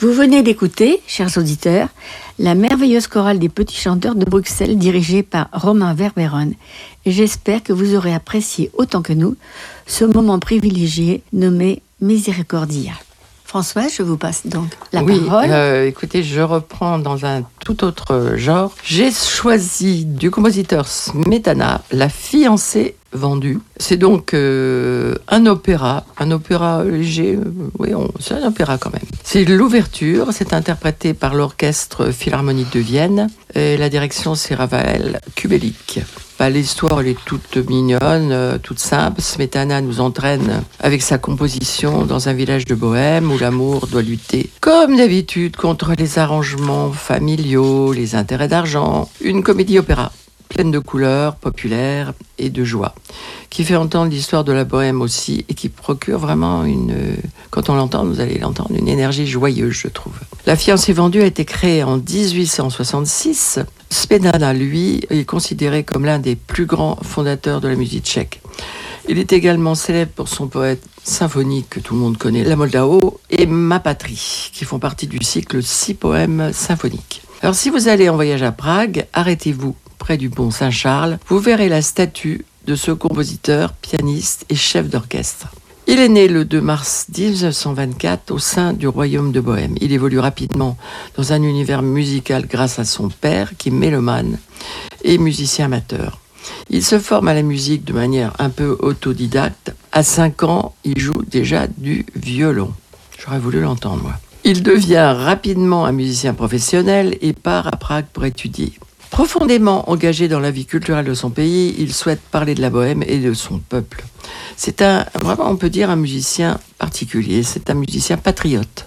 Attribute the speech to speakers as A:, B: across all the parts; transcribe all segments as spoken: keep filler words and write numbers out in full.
A: Vous venez d'écouter, chers auditeurs, la merveilleuse chorale des Petits Chanteurs de Bruxelles dirigée par Romain Verbeeren. Et j'espère que vous aurez apprécié autant que nous ce moment privilégié nommé Miséricordia. François, je vous passe donc la
B: oui,
A: parole.
B: Oui, euh, écoutez, je reprends dans un tout autre genre. J'ai choisi du compositeur Smetana, La fiancée vendue. C'est donc euh, un opéra, un opéra léger, euh, oui, on, c'est un opéra quand même. C'est l'ouverture, c'est interprété par l'Orchestre Philharmonique de Vienne, et la direction c'est Raphaël Kubelik. Bah, l'histoire elle est toute mignonne, euh, toute simple. Smetana nous entraîne avec sa composition dans un village de Bohême où l'amour doit lutter, comme d'habitude, contre les arrangements familiaux, les intérêts d'argent. Une comédie-opéra pleine de couleurs, populaire et de joie, qui fait entendre l'histoire de la Bohême aussi et qui procure vraiment une, quand on l'entend, vous allez l'entendre, une énergie joyeuse, je trouve. La fiancée vendue a été créée en dix-huit cent soixante-six. Smetana, lui, est considéré comme l'un des plus grands fondateurs de la musique tchèque. Il est également célèbre pour son poète symphonique que tout le monde connaît, La Moldao et Ma Patrie, qui font partie du cycle six poèmes symphoniques. Alors si vous allez en voyage à Prague, arrêtez-vous près du pont Saint-Charles, vous verrez la statue de ce compositeur, pianiste et chef d'orchestre. Il est né le deux mars dix-neuf cent vingt-quatre au sein du royaume de Bohême. Il évolue rapidement dans un univers musical grâce à son père, qui est mélomane et musicien amateur. Il se forme à la musique de manière un peu autodidacte. À cinq ans, il joue déjà du violon. J'aurais voulu l'entendre, moi. Il devient rapidement un musicien professionnel et part à Prague pour étudier. Profondément engagé dans la vie culturelle de son pays, il souhaite parler de la Bohême et de son peuple. C'est un, vraiment, on peut dire, un musicien particulier. C'est un musicien patriote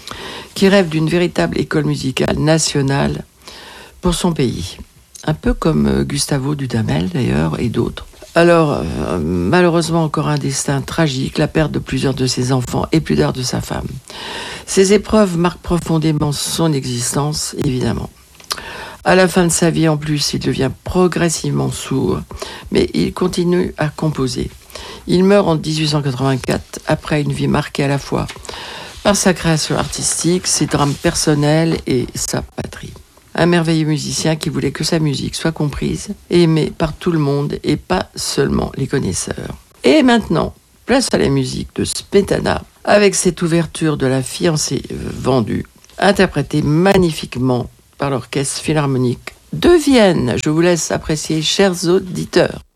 B: qui rêve d'une véritable école musicale nationale pour son pays. Un peu comme Gustavo Dudamel, d'ailleurs, et d'autres. Alors, euh, malheureusement, encore un destin tragique, la perte de plusieurs de ses enfants et plus tard de sa femme. Ces épreuves marquent profondément son existence, évidemment. À la fin de sa vie, en plus, il devient progressivement sourd, mais il continue à composer. Il meurt en dix-huit cent quatre-vingt-quatre, après une vie marquée à la fois par sa création artistique, ses drames personnels et sa patrie. Un merveilleux musicien qui voulait que sa musique soit comprise et aimée par tout le monde et pas seulement les connaisseurs. Et maintenant, place à la musique de Smetana, avec cette ouverture de La fiancée vendue, interprétée magnifiquement par l'Orchestre Philharmonique de Vienne. Je vous laisse apprécier, chers auditeurs.